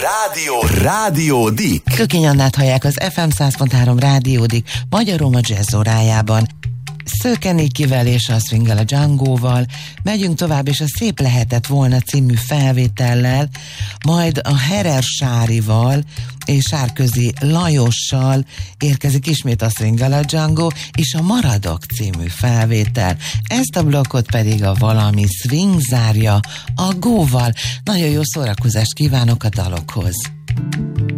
Rádió Dick. Kökény Annát hallják az FM 100.3 Rádió Dick Magyar Roma Jazz órájában. Szőke Nikivel és a Swingel a Djangoval megyünk tovább, és a Szép lehetett volna című felvétellel, majd a Herer Sárival és Sárközi Lajossal érkezik ismét a Swingel a Django és a Maradok című felvétel. Ezt a blokkot pedig a Valami Swing zárja a Góval. Nagyon jó szórakozást kívánok a dalokhoz!